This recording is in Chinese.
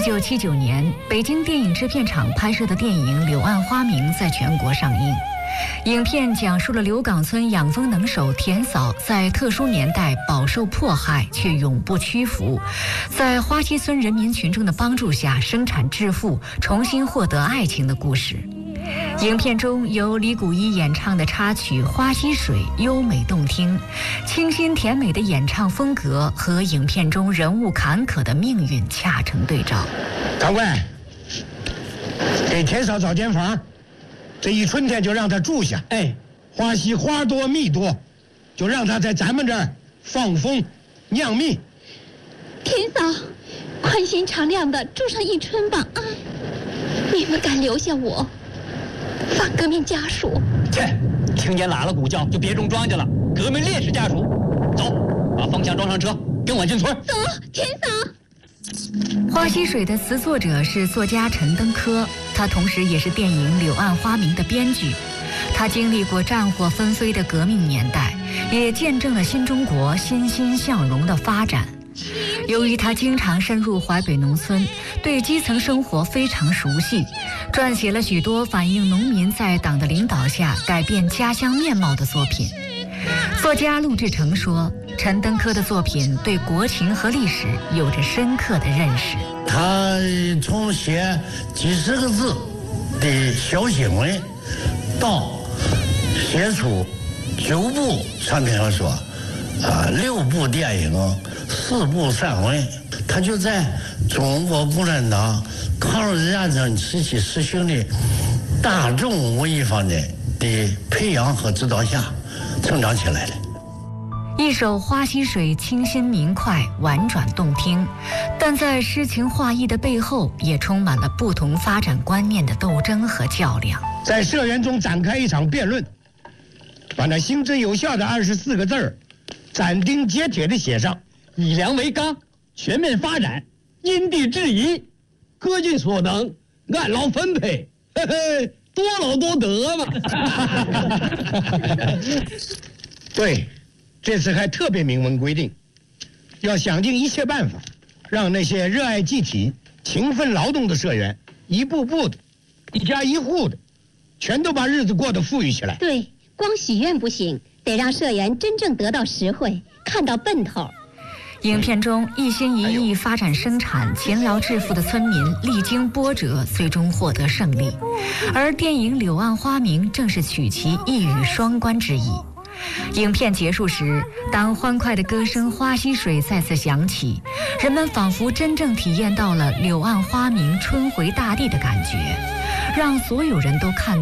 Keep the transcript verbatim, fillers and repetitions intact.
九七九年，北京电影制片厂拍摄的电影《柳暗花明》在全国上映。影片讲述了刘岗村养蜂能手田嫂在特殊年代饱受迫害，却永不屈服，在花溪村人民群众的帮助下生产致富，重新获得爱情的故事。影片中由李谷一演唱的插曲《花溪水》优美动听，清新甜美的演唱风格和影片中人物坎坷的命运恰成对照。 长官，给田嫂找间房，这一春天就让她住下。哎，花溪花多蜜多，就让她在咱们这儿放蜂酿蜜。 田嫂，宽心敞亮的住上一春吧啊！你们敢留下我？反革命家属， 切！听见喇喇鼓叫就别种庄稼了。革命烈士家属，走，把方向装上车，跟我进村。 走，田嫂。 花溪水的词作者是作家陈登科，他同时也是电影《柳暗花明》的编剧。他经历过战火纷飞的革命年代，也见证了新中国欣欣向荣的发展。由于他经常深入淮北农村，对基层生活非常熟悉，撰写了许多反映农民在党的领导下改变家乡面貌的作品。作家陆志成说，陈登科的作品对国情和历史有着深刻的认识。 他从写几十个字的小新闻，到写出九部长篇小说，啊，六部电影，四部散文，他就在中国共产党抗日战争时期实行的大众文艺方面的培养和指导下成长起来了。 一首《花溪水》清新明快，婉转动听，但在诗情画意的背后，也充满了不同发展观念的斗争和较量。 在社员中展开一场辩论，把那行之有效的二十四个字儿斩钉截铁地写上： 以粮为纲，全面发展，因地制宜，各尽所能，按劳分配，嘿嘿，多劳多得嘛。 对，这次还特别明文规定，要想尽一切办法，让那些热爱集体、勤奋劳动的社员，一步步的、一家一户的，全都把日子过得富裕起来。 对，光许愿不行，得让社员真正得到实惠，看到奔头。 影片中一心一意发展生产、勤劳致富的村民历经波折，最终获得胜利。而电影《柳暗花明》正是取其一语双关之意。影片结束时，当欢快的歌声《花溪水》再次响起，人们仿佛真正体验到了柳暗花明、春回大地的感觉，让所有人都看